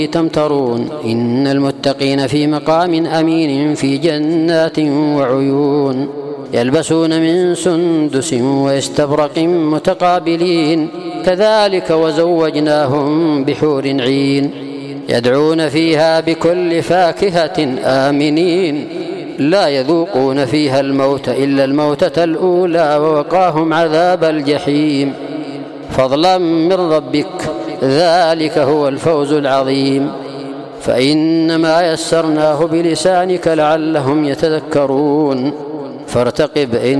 تمترون إن المتقين في مقام أمين في جنات وعيون يلبسون من سندس واستبرق متقابلين كذلك وزوجناهم بحور عين يدعون فيها بكل فاكهة آمنين لا يذوقون فيها الموت إلا الموتة الأولى ووقاهم عذاب الجحيم فضلا من ربك ذلك هو الفوز العظيم فإنما يسرناه بلسانك لعلهم يتذكرون فارتقب